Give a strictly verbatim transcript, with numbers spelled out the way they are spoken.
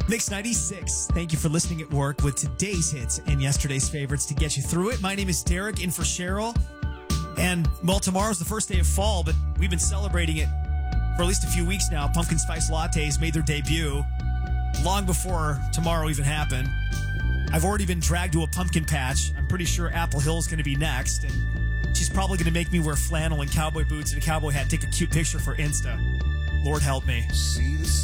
Mix ninety-six. Thank you for listening at work with today's hits and yesterday's favorites to get you through it. My name is Derek, in for Cheryl. And, well, tomorrow's the first day of fall, but we've been celebrating it for at least a few weeks now. Pumpkin spice lattes made their debut long before tomorrow even happened. I've already been dragged to a pumpkin patch. I'm pretty sure Apple Hill's going to be next, and she's probably going to make me wear flannel and cowboy boots and a cowboy hat and take a cute picture for Insta. Lord help me. See the